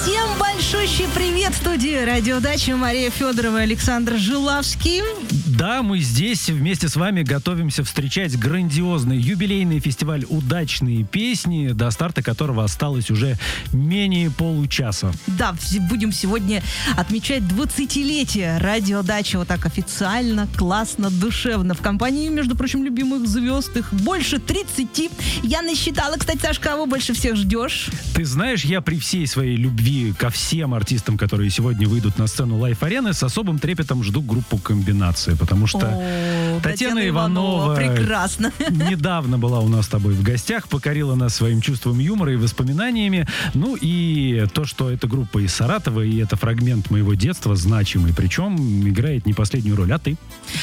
Всем большущий привет! В студии «Радио Дача» Мария Федорова и Александр Жилавский. Да, мы здесь вместе с вами готовимся встречать грандиозный юбилейный фестиваль «Удачные песни», до старта которого осталось уже менее получаса. Да, будем сегодня отмечать 20-летие «Радио Дача» вот так официально, классно, душевно. В компании, между прочим, любимых звезд, их больше 30. Я насчитала, кстати, Саш, кого больше всех ждешь? Ты знаешь, я при всей своей любви ко всем артистам, которые сегодня выйдут на сцену Лайф-арены, с особым трепетом жду группу «Комбинация», потому что Татьяна Иванова прекрасно. Недавно была у нас с тобой в гостях, покорила нас своим чувством юмора и воспоминаниями. Ну и то, что эта группа из Саратова, и это фрагмент моего детства значимый, причем играет не последнюю роль. А ты?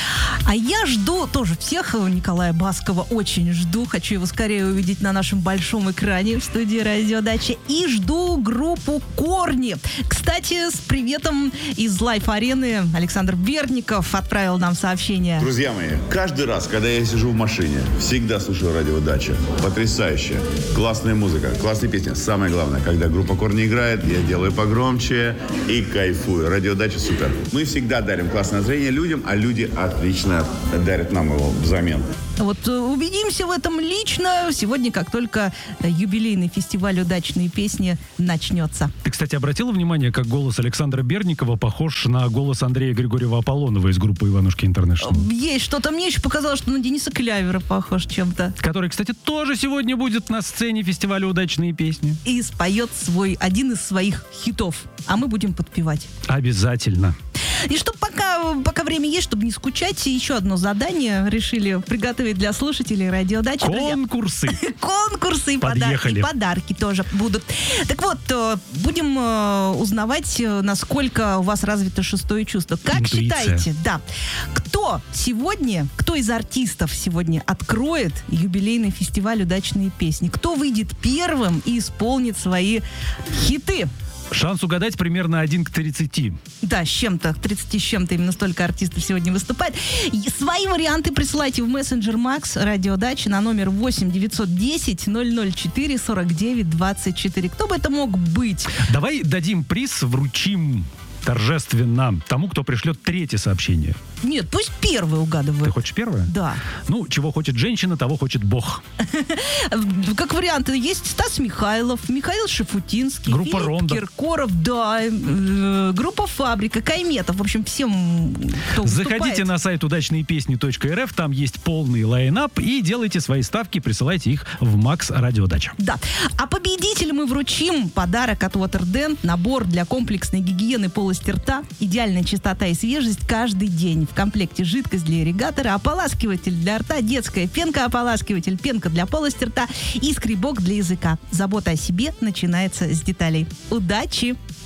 А я жду тоже всех. Николая Баскова очень жду. Хочу его скорее увидеть на нашем большом экране в студии «Радио Дача». И жду группу «Корни». Кстати, с приветом из Лайф-арены Александр Берников отправил нам сообщение. Друзья мои, каждый раз, когда я сижу в машине, всегда слушаю «Радио Дача». Потрясающе. Классная музыка, классные песни. Самое главное, когда группа «Корни» играет, я делаю погромче и кайфую. «Радио Дача» супер. Мы всегда дарим классное настроение людям, а люди отлично дарят нам его взамен. Вот убедимся в этом лично сегодня, как только юбилейный фестиваль «Удачные песни» начнется. Ты, кстати, обратила внимание, как голос Александра Берникова похож на голос Андрея Григорьева Аполлонова из группы «Иванушки Интернешнл»? Есть что-то. Мне еще показалось, что на Дениса Клявера похож чем-то. Который, кстати, тоже сегодня будет на сцене фестиваля «Удачные песни». И споет один из своих хитов. А мы будем подпевать. Обязательно. И чтобы пока время есть, чтобы не скучать, еще одно задание решили приготовить для слушателей «Радио Дача». Конкурсы. Конкурсы и подарки тоже будут. Так вот, будем узнавать, насколько у вас развито шестое чувство. Как интуиция. Считаете, кто из артистов сегодня откроет юбилейный фестиваль «Удачные песни»? Кто выйдет первым и исполнит свои хиты? Шанс угадать примерно 1 к 30. Да, с чем-то, 30 с чем-то, именно столько артистов сегодня выступает. И свои варианты присылайте в мессенджер Макс «Радио Дача» на номер 8 910 004 49 24. Кто бы это мог быть? Давай дадим приз, вручим торжественно тому, кто пришлет третье сообщение. Нет, пусть первый угадывает. Ты хочешь первое? Да. Ну, чего хочет женщина, того хочет Бог. Как варианты есть Стас Михайлов, Михаил Шафутинский, группа Филипп Рондо. Киркоров, да, группа «Фабрика», Кайметов. В общем, всем, кто Заходите выступает. на сайт удачныепесни.рф, там есть полный лайнап, и делайте свои ставки, присылайте их в Макс Радио Дача. Да. А победителю мы вручим подарок от Waterden, набор для комплексной гигиены полости рта, идеальная чистота и свежесть каждый день. В комплекте жидкость для ирригатора, ополаскиватель для рта, детская пенка-ополаскиватель, пенка для полости рта и скребок для языка. Забота о себе начинается с деталей. Удачи!